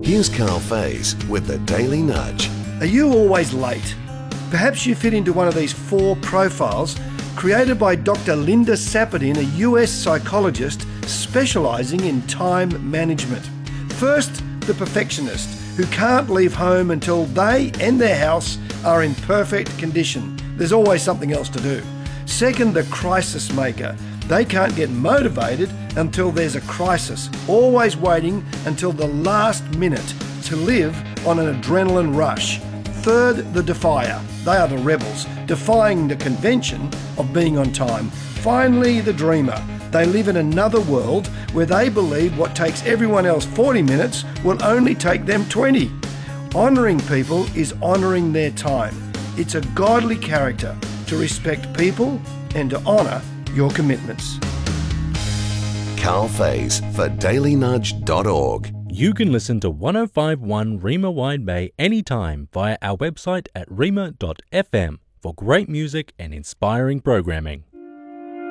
Here's Carl Faze with the Daily Nudge. Are you always late? Perhaps you fit into one of these 4 profiles created by Dr. Linda Sapadin, a US psychologist specialising in time management. First, the perfectionist, who can't leave home until they and their house are in perfect condition. There's always something else to do. Second, the crisis maker. They can't get motivated until there's a crisis, always waiting until the last minute to live on an adrenaline rush. Third, the defier. They are the rebels, defying the convention of being on time. Finally, the dreamer. They live in another world where they believe what takes everyone else 40 minutes will only take them 20. Honouring people is honouring their time. It's a godly character to respect people and to honour your commitments. Carl Faze for dailynudge.org. You can listen to 105.1 Rima Wide Bay anytime via our website at rima.fm for great music and inspiring programming.